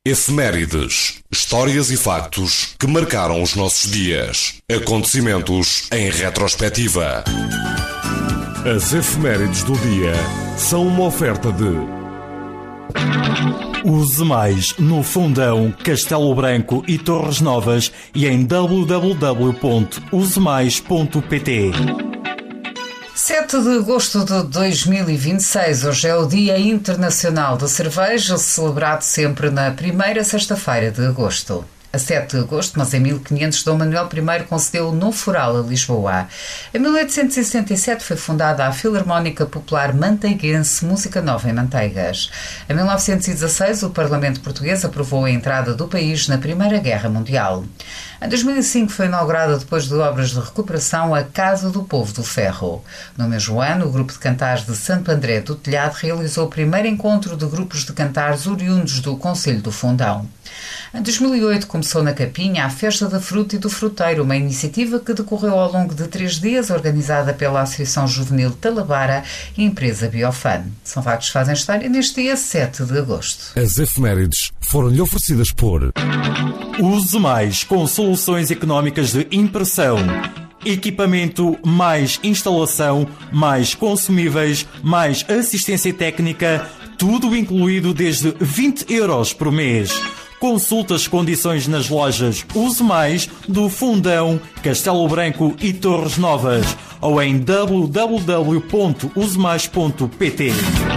Efemérides, histórias e factos que marcaram os nossos dias. Acontecimentos em retrospectiva. As efemérides do dia são uma oferta de Use Mais no Fundão, Castelo Branco e Torres Novas e em www.usemais.pt. 7 de agosto de 2026, hoje é o Dia Internacional da Cerveja, celebrado sempre na primeira sexta-feira de agosto. A 7 de agosto, mas em 1500, Dom Manuel I concedeu o novo foral a Lisboa. Em 1877 foi fundada a Filarmónica Popular Manteiguense Música Nova em Manteigas. Em 1916, o Parlamento Português aprovou a entrada do país na Primeira Guerra Mundial. Em 2005 foi inaugurada, depois de obras de recuperação, a Casa do Povo do Ferro. No mesmo ano, o grupo de cantares de Santo André do Telhado realizou o primeiro encontro de grupos de cantares oriundos do Concelho do Fundão. Em 2008 começou na Capinha a Festa da Fruta e do Fruteiro, uma iniciativa que decorreu ao longo de 3 dias, organizada pela Associação Juvenil Talabara e a empresa Biofan. São factos que fazem história neste dia 7 de agosto. As efemérides foram-lhe oferecidas por Use Mais, com soluções económicas de impressão. Equipamento mais instalação, mais consumíveis, mais assistência técnica, tudo incluído desde 20 euros por mês. Consulte as condições nas lojas Use Mais do Fundão, Castelo Branco e Torres Novas ou em www.usemais.pt.